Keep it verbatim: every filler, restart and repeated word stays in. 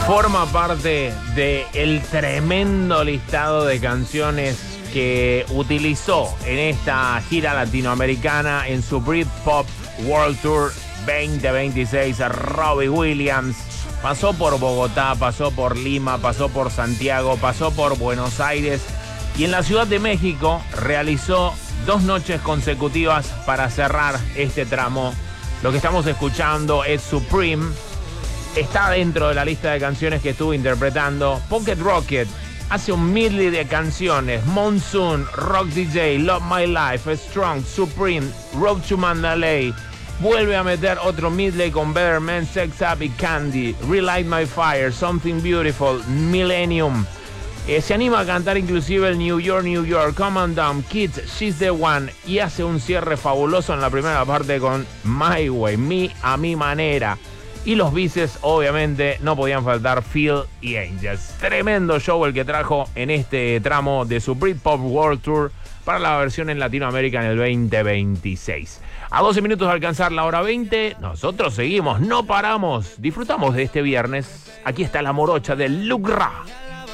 Forma parte del tremendo listado de canciones que utilizó en esta gira latinoamericana en su Britpop World Tour veinte veintiséis. Robbie Williams pasó por Bogotá, pasó por Lima, pasó por Santiago, pasó por Buenos Aires y en la Ciudad de México realizó dos noches consecutivas para cerrar este tramo. Lo que estamos escuchando es Supreme. Está dentro de la lista de canciones que estuvo interpretando. Pocket Rocket hace un medley de canciones. Monsoon, Rock D J, Love My Life, Strong, Supreme, Road to Mandalay. Vuelve a meter otro medley con Better Man, Sex Up y Candy. Relight My Fire, Something Beautiful, Millennium. Eh, se anima a cantar inclusive el New York, New York, Come on Down, Kids, She's the One. Y hace un cierre fabuloso en la primera parte con My Way, Mi a mi manera. Y los bices, obviamente, no podían faltar Phil y Angels. Tremendo show el que trajo en este tramo de su Britpop World Tour para la versión en Latinoamérica en el veinte veintiséis. A doce minutos de alcanzar la hora veinte, nosotros seguimos, no paramos. Disfrutamos de este viernes. Aquí está la morocha de Lugra.